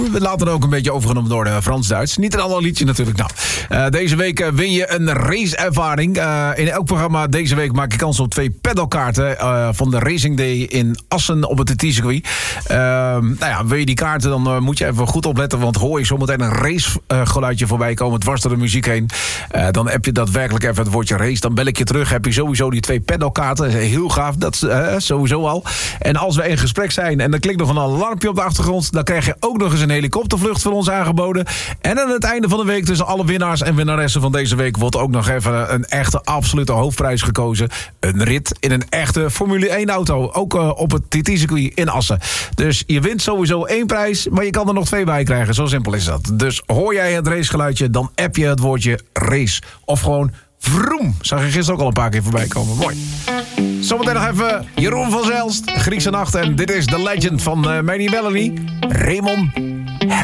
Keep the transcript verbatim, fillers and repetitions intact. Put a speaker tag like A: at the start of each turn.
A: Later ook een beetje overgenomen door uh, Frans-Duits. Niet een ander liedje natuurlijk. Nou, uh, deze week uh, win je een raceervaring. Uh, in elk programma deze week maak je kans op twee pedalkaarten uh, van de Racing Day in Assen op het T T-circuit. Uh, nou ja, wil je die kaarten, dan uh, moet je even goed opletten, want hoor je zometeen een racegeluidje uh, voorbij komen, dwars door de muziek heen. Uh, dan heb je daadwerkelijk even het woordje race. Dan bel ik je terug. Heb je sowieso die twee pedalkaarten. Heel gaaf, dat is uh, sowieso al. En als we in gesprek zijn en er klinkt nog een alarmpje op de achtergrond, dan krijg je ook nog eens een helikoptervlucht van ons aangeboden. En aan het einde van de week tussen alle winnaars en winnaressen van deze week wordt ook nog even een echte absolute hoofdprijs gekozen. Een rit in een echte Formule één auto. Ook uh, op het T T-circuit in Assen. Dus je wint sowieso één prijs, maar je kan er nog twee bij krijgen. Zo simpel is dat. Dus hoor jij het racegeluidje, dan app je het woordje race. Of gewoon vroom. Zag je gisteren ook al een paar keer voorbij komen. Mooi. Zometeen nog even Jeroen van Zelst, Griekse Nacht. En dit is The Legend van uh, Manny Melanie, Raymond